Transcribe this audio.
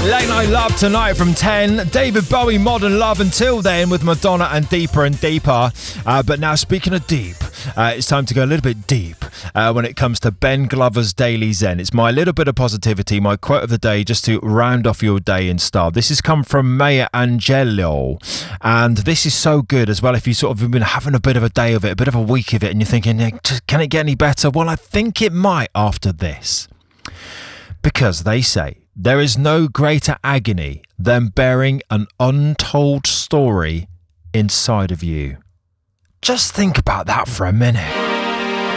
Late Night Love tonight from 10. David Bowie, Modern Love until then with Madonna and Deeper and Deeper. But now, speaking of deep, it's time to go a little bit deep when it comes to Ben Glover's Daily Zen. It's my little bit of positivity, my quote of the day, just to round off your day in style. This has come from Maya Angelou, and this is so good as well if you sort of have been having a bit of a day of it, a bit of a week of it, and you're thinking, can it get any better? Well, I think it might after this. Because they say, there is no greater agony than bearing an untold story inside of you. Just think about that for a minute.